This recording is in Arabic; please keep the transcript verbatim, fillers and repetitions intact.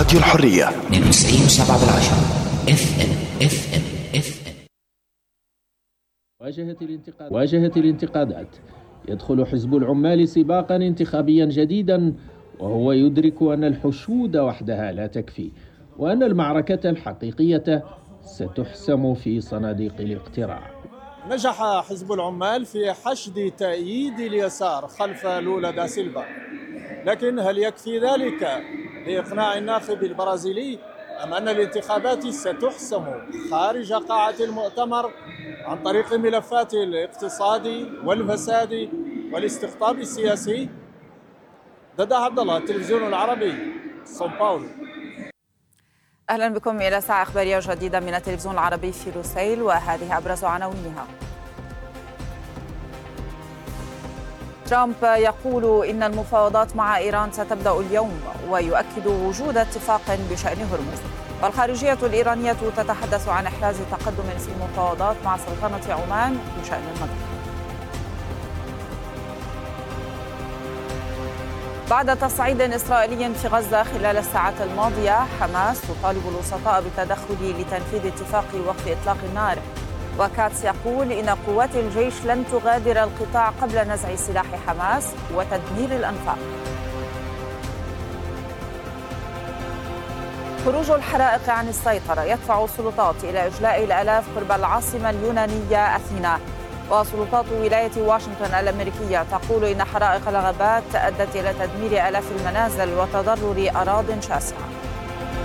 راديو الحرية اثنين وتسعين وسبعة بالعشرة اف ام اف ام اف ام. واجهت الانتقاد واجهت الانتقادات. يدخل حزب العمال سباقا انتخابيا جديدا وهو يدرك أن الحشود وحدها لا تكفي، وأن المعركة الحقيقية ستحسم في صناديق الاقتراع. نجح حزب العمال في حشد تأييد اليسار خلف لولا دا سيلفا، لكن هل يكفي ذلك لإقناع الناخب البرازيلي أم أن الانتخابات ستحسم خارج قاعة المؤتمر عن طريق ملفات الاقتصاد والفساد والاستقطاب السياسي؟ دادا عبد الله، التلفزيون العربي، ساو باولو. أهلا بكم إلى ساعة إخبارية جديدة من التلفزيون العربي في لوسيل، وهذه أبرز عناوينها. ترامب يقول إن المفاوضات مع إيران ستبدأ اليوم، ويؤكد وجود اتفاق بشأن هرمز. والخارجية الإيرانية تتحدث عن إحراز تقدم في المفاوضات مع سلطنة عمان بشأن المنطقة. بعد تصعيد إسرائيلي في غزة خلال الساعات الماضية، حماس تطالب الوسطاء بالتدخل لتنفيذ اتفاق وقف إطلاق النار. وكاتس يقول إن قوات الجيش لن تغادر القطاع قبل نزع سلاح حماس وتدمير الأنفاق. خروج الحرائق عن السيطرة يدفع السلطات إلى إجلاء الآلاف قرب العاصمة اليونانية أثينا. وسلطات ولاية واشنطن الأمريكية تقول إن حرائق الغابات أدت إلى تدمير آلاف المنازل وتضرر أراضٍ شاسعة.